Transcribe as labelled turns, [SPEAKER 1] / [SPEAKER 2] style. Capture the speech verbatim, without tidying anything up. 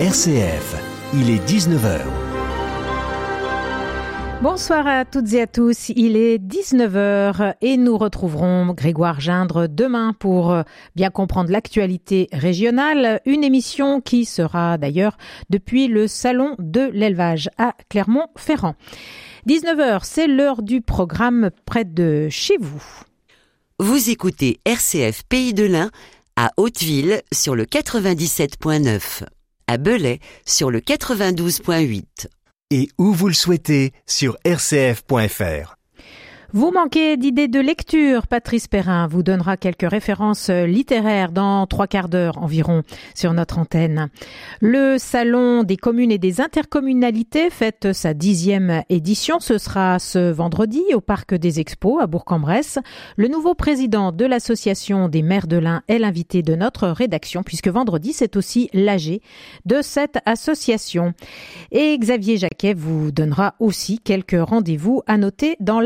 [SPEAKER 1] R C F, il est dix-neuf heures.
[SPEAKER 2] Bonsoir à toutes et à tous, il est dix-neuf heures et nous retrouverons Grégoire Gindre demain pour bien comprendre l'actualité régionale, une émission qui sera d'ailleurs depuis le salon de l'élevage à Clermont-Ferrand. dix-neuf heures, c'est l'heure du programme près de chez vous.
[SPEAKER 3] Vous écoutez R C F Pays de l'Ain à Hauteville sur le quatre-vingt-dix-sept point neuf, à Belay sur le quatre-vingt-douze point huit.
[SPEAKER 1] Et où vous le souhaitez sur r c f point f r.
[SPEAKER 2] Vous manquez d'idées de lecture, Patrice Perrin vous donnera quelques références littéraires dans trois quarts d'heure environ sur notre antenne. Le Salon des communes et des intercommunalités fête sa dixième édition. Ce sera ce vendredi au Parc des Expos à Bourg-en-Bresse. Le nouveau président de l'association des maires de l'Ain est l'invité de notre rédaction puisque vendredi c'est aussi l'A G de cette association. Et Xavier Jacquet vous donnera aussi quelques rendez-vous à noter dans